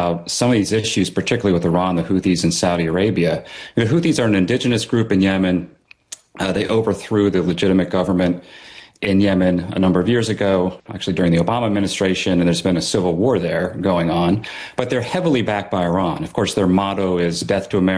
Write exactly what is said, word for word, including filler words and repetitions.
about some of these issues, particularly with Iran, the Houthis, and Saudi Arabia. The Houthis are an indigenous group in Yemen. Uh, they overthrew the legitimate government in Yemen a number of years ago, actually during the Obama administration, and there's been a civil war there going on. But they're heavily backed by Iran. Of course, their motto is death to America.